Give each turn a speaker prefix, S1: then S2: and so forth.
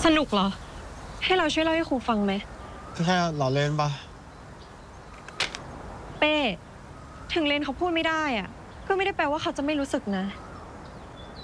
S1: สนุกเหรอให้เราช่วยเล่าให้ครูฟังไหม
S2: แค่ล้อเล่นปะ
S1: เป้ถึงเลนเขาพูดไม่ได้อ่ะก็ไม่ได้แปลว่าเขาจะไม่รู้สึกนะ